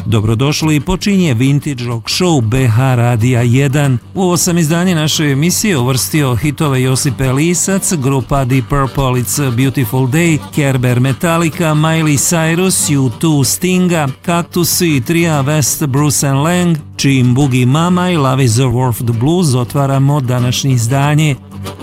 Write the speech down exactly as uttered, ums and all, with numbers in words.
Dobrodošli, počinje Vintage Rock Show B H Radija jedan. U ovo sam izdanje naše emisije uvrstio hitove Josipe Lisac, grupa Deep Purple It's a Beautiful Day, Kerber Metallica, Miley Cyrus, U dva Stinga, Cactus i trija West Bruce and Lang, čijim Boogie Mama i Love is a War of the Blues otvaramo današnje izdanje.